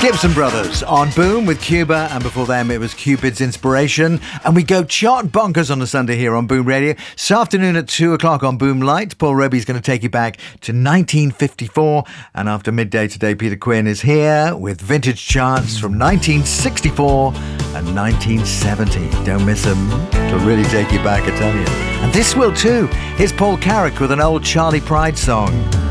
Gibson Brothers on Boom with Cuba, and before them it was Cupid's Inspiration. And we go chart bonkers on a Sunday here on Boom Radio. This afternoon at 2 o'clock on Boom Light, Paul Roby's going to take you back to 1954. And after midday today, Peter Quinn is here with vintage charts from 1964 and 1970. Don't miss them. It'll really take you back, I tell you. And this will too. Here's Paul Carrick with an old Charlie Pride song.